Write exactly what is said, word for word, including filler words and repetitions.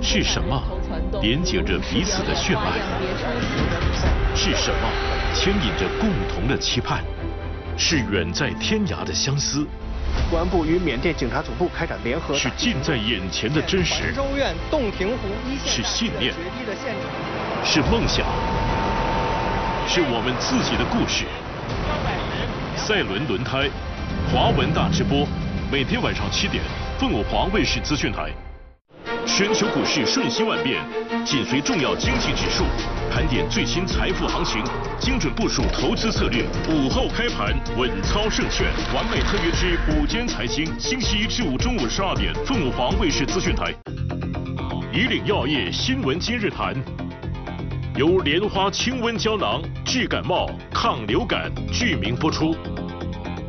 是什么连接着彼此的血脉？是什么牵引着共同的期盼？是远在天涯的相思。 公安部与缅甸警察总部开展联合。 是近在眼前的真实。 州院洞庭湖一线。 是信念。是梦想。是我们自己的故事。赛轮轮胎，华文大直播，每天晚上七点，凤凰华卫视资讯台。全球股市瞬息万变，紧随重要经济指数，盘点最新财富行情，精准部署投资策略。午后开盘，稳操胜券，完美特约之午间财经，星期一至五中午十二点，凤凰卫视资讯台。以岭药业新闻今日谈，由莲花清瘟胶囊治感冒、抗流感，剧名播出。